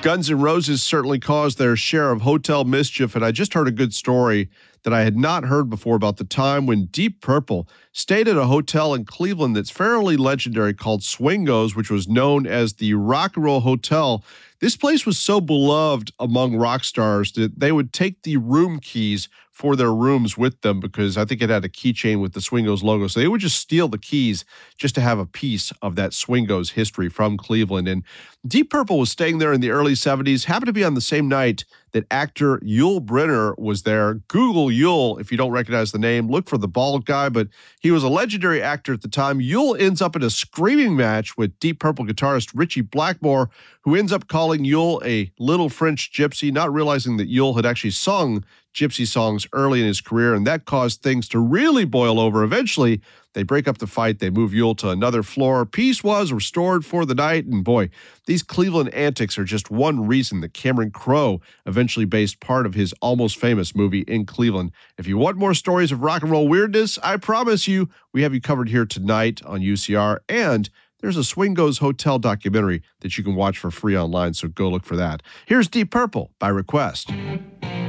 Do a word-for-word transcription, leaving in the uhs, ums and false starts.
Guns N' Roses certainly caused their share of hotel mischief, and I just heard a good story that I had not heard before about the time when Deep Purple stayed at a hotel in Cleveland that's fairly legendary called Swingos, which was known as the Rock and Roll Hotel. This place was so beloved among rock stars that they would take the room keys for their rooms with them because I think it had a keychain with the Swingos logo. So they would just steal the keys just to have a piece of that Swingos history from Cleveland. And Deep Purple was staying there in the early seventies, happened to be on the same night that actor Yul Brynner was there. Google Yul if you don't recognize the name. Look for the bald guy, but he was a legendary actor at the time. Yul ends up in a screaming match with Deep Purple guitarist Ritchie Blackmore, who ends up calling Yul a little French gypsy, not realizing that Yul had actually sung gypsy songs early in his career, and that caused things to really boil over. Eventually, they break up the fight. They move Yul to another floor. Peace was restored for the night, and boy, these Cleveland antics are just one reason that Cameron Crowe eventually based part of his almost famous movie in Cleveland. If you want more stories of rock and roll weirdness, I promise you we have you covered here tonight on U C R, and there's a Swingos Hotel documentary that you can watch for free online, so go look for that. Here's Deep Purple by request.